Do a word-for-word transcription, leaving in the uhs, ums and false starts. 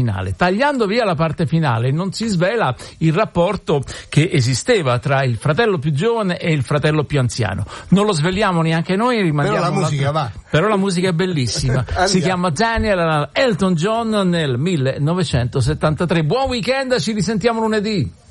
finale. Tagliando via la parte finale non si svela il rapporto che esisteva tra il fratello più giovane e il fratello più anziano. Non lo sveliamo neanche noi, rimandiamo. Però la musica la... va. Però la musica è bellissima. Si chiama Daniel Elton John nel millenovecentosettantatré. Buon weekend, ci risentiamo lunedì.